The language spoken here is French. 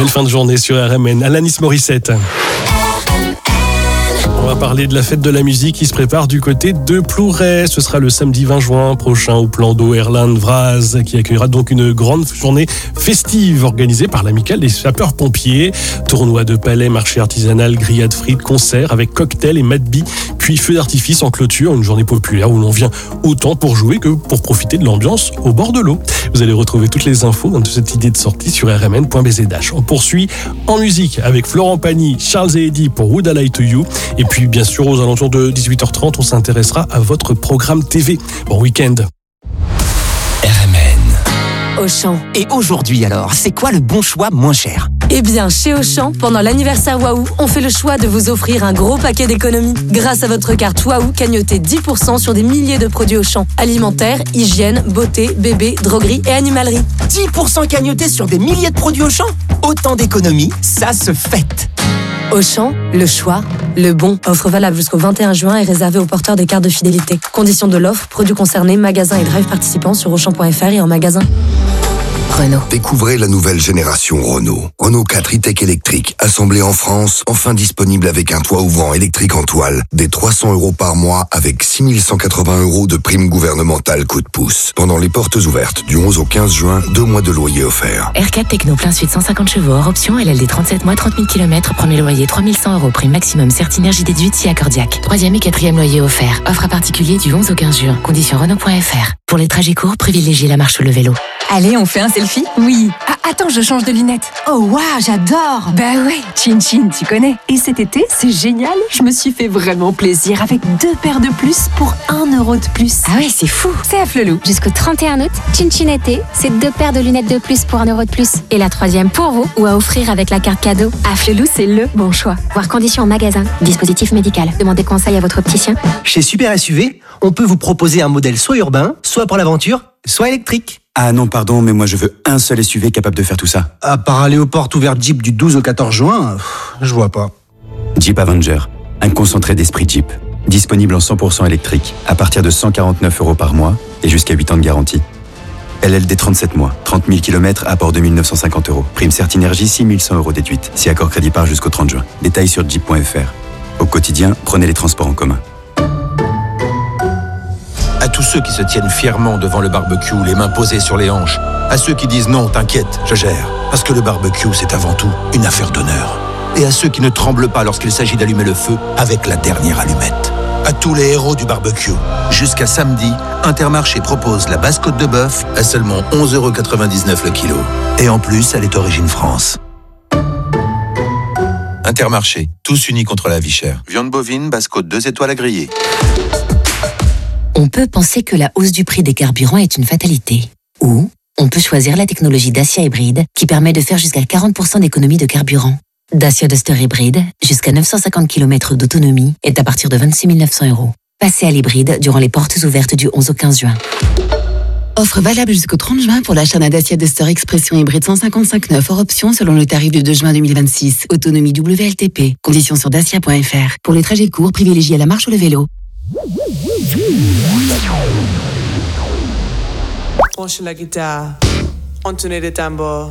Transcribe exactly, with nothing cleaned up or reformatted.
Belle fin de journée sur R M N. Alanis Morissette. On va parler de la fête de la musique qui se prépare du côté de Plouray. Ce sera le samedi vingt juin prochain au plan d'eau Erland Vraz qui accueillera donc une grande journée festive organisée par l'amicale des sapeurs-pompiers. Tournoi de palais, marché artisanal, grillade frites, concert avec cocktail et madbi, puis feu d'artifice en clôture. Une journée populaire où l'on vient autant pour jouer que pour profiter de l'ambiance au bord de l'eau. Vous allez retrouver toutes les infos dans cette idée de sortie sur r m n point b z h. On poursuit en musique avec Florent Pagny, Charles et Eddie pour Would I Lie to You. Et puis bien sûr aux alentours de dix-huit heures trente, on s'intéressera à votre programme T V. Bon week-end. R M N. Auchan. Et aujourd'hui alors, c'est quoi le bon choix moins cher ? Eh bien, chez Auchan, pendant l'anniversaire Waouh, on fait le choix de vous offrir un gros paquet d'économies. Grâce à votre carte Waouh, cagnotez dix pour cent sur des milliers de produits Auchan. Alimentaire, hygiène, beauté, bébé, droguerie et animalerie. dix pour cent cagnotés sur des milliers de produits Auchan ? Autant d'économies, ça se fête. Auchan, le choix, le bon. Offre valable jusqu'au vingt et un juin et réservée aux porteurs des cartes de fidélité. Conditions de l'offre, produits concernés, magasins et drive participants sur auchan point f r et en magasin. Renault. Découvrez la nouvelle génération Renault. Renault quatre e-Tech électrique, assemblé en France, enfin disponible avec un toit ouvrant électrique en toile, des trois cents euros par mois avec six mille cent quatre-vingts euros de prime gouvernementale coup de pouce. Pendant les portes ouvertes du onze au quinze juin, deux mois de loyer offerts. R quatre Techno plein sud cent cinquante chevaux, hors option, L L D trente-sept mois, trente mille kilomètres, premier loyer trois mille cent euros, prime maximum Certinergie déduite si accordiaque. Troisième et quatrième loyer offert. Offre à particulier du onze au quinze juin. Conditions Renault point f r. Pour les trajets courts, privilégiez la marche ou le vélo. Allez, on fait un selfie ? Oui. Ah, attends, je change de lunettes. Oh, waouh, j'adore. Bah ouais, Chin Chin, tu connais. Et cet été, c'est génial. Je me suis fait vraiment plaisir avec deux paires de plus pour un euro de plus. Ah ouais, c'est fou. C'est à Flelou. Jusqu'au trente et un août, Chin Chin été, c'est deux paires de lunettes de plus pour un euro de plus. Et la troisième pour vous ou à offrir avec la carte cadeau. À Flelou, c'est le bon choix. Voir conditions en magasin. Dispositif médical. Demandez conseil à votre opticien. Chez Super S U V, on peut vous proposer un modèle soit urbain, soit pour l'aventure, soit électrique. Ah non, pardon, mais moi je veux un seul S U V capable de faire tout ça. À part aller aux portes ouvertes Jeep du douze au quatorze juin, pff, je vois pas. Jeep Avenger, un concentré d'esprit Jeep. Disponible en cent pour cent électrique, à partir de cent quarante-neuf euros par mois et jusqu'à huit ans de garantie. L L D trente-sept mois, trente mille kilomètres, apport deux mille neuf cent cinquante euros. Prime Certinergie, six mille cent euros déduite. Si accord crédit par jusqu'au trente juin. Détails sur jeep point f r. Au quotidien, prenez les transports en commun. À tous ceux qui se tiennent fièrement devant le barbecue, les mains posées sur les hanches. À ceux qui disent non, t'inquiète, je gère. Parce que le barbecue, c'est avant tout une affaire d'honneur. Et à ceux qui ne tremblent pas lorsqu'il s'agit d'allumer le feu avec la dernière allumette. À tous les héros du barbecue. Jusqu'à samedi, Intermarché propose la basse côte de bœuf à seulement onze euros quatre-vingt-dix-neuf le kilo. Et en plus, elle est origine France. Intermarché, tous unis contre la vie chère. Viande bovine, basse côte deux étoiles à griller. On peut penser que la hausse du prix des carburants est une fatalité. Ou on peut choisir la technologie Dacia Hybride qui permet de faire jusqu'à quarante pour cent d'économie de carburant. Dacia Duster Hybride, jusqu'à neuf cent cinquante kilomètres d'autonomie, est à partir de vingt-six mille neuf cents euros. Passez à l'hybride durant les portes ouvertes du onze au quinze juin. Offre valable jusqu'au trente juin pour l'achat d'un Dacia Duster Expression hybride cent cinquante-cinq neuf hors option selon le tarif du deux juin deux mille vingt-six. Autonomie W L T P. Conditions sur dacia point f r. Pour les trajets courts, privilégiez la marche ou le vélo. Onto la guitare, onto le tambour.